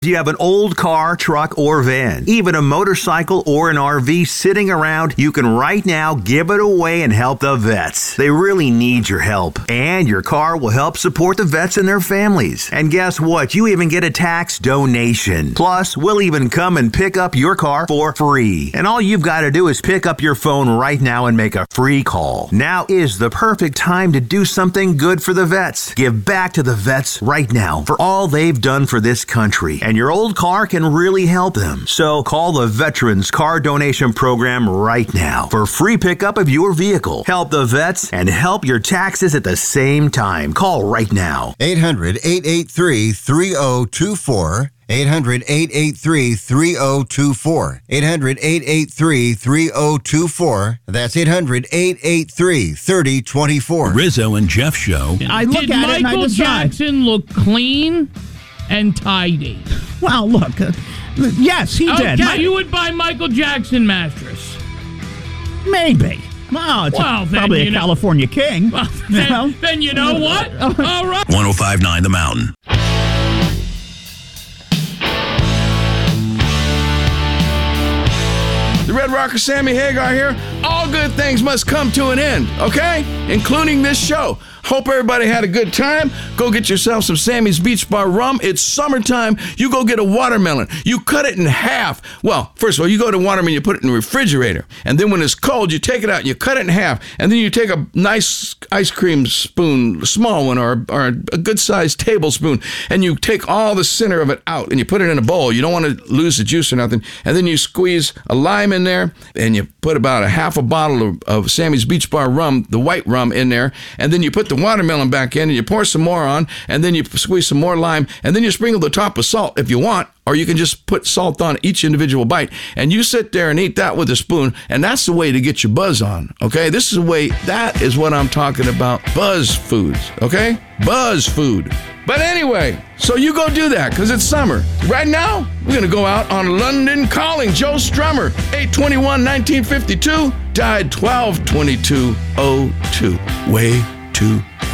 You have an old car, truck, or van, even a motorcycle or an RV sitting around, you can right now give it away and help the vets. They really need your help. And your car will help support the vets and their families. And guess what? You even get a tax donation. Plus, we'll even come and pick up your car for free. And all you've got to do is pick up your phone right now and make a free call. Now is the perfect time to do something good for the vets. Give back to the vets right now for all they've done for this country. And your old car can really help them. So call the Veterans Car Donation Program right now for free pickup of your vehicle. Help the vets and help your taxes at the same time. Call right now. 800-883-3024. 800-883-3024. 800-883-3024. That's 800-883-3024. Rizzo and Jeff Show. I look Did at it and I Michael decide. Jackson look clean and tidy? Well, look, yes, he did. Okay, you would buy Michael Jackson mattress. Maybe. Well, it's Well, then, probably a you know- California king. Well, You know? then you know what? All right. 105.9 The Mountain. The Red Rocker Sammy Hagar here. All good things must come to an end, okay? Including this show. Hope everybody had a good time. Go get yourself some Sammy's Beach Bar rum. It's summertime. You go get a watermelon. You cut it in half. Well, first of all, you go to watermelon, you put it in the refrigerator. And then when it's cold, you take it out and you cut it in half. And then you take a nice ice cream spoon, a small one, or a good-sized tablespoon, and you take all the center of it out and you put it in a bowl. You don't want to lose the juice or nothing. And then you squeeze a lime in there and you put about a half a bottle of Sammy's Beach Bar rum, the white rum, in there. And then you put the watermelon back in and you pour some more on, and then you squeeze some more lime, and then you sprinkle the top with salt if you want, or you can just put salt on each individual bite, and you sit there and eat that with a spoon, and that's the way to get your buzz on, okay? This is the way, that is what I'm talking about, buzz foods, okay? Buzz food. But anyway, so you go do that, because it's summer. Right now, we're going to go out on London Calling. Joe Strummer, 8/21/1952, died 12/22/02. Way too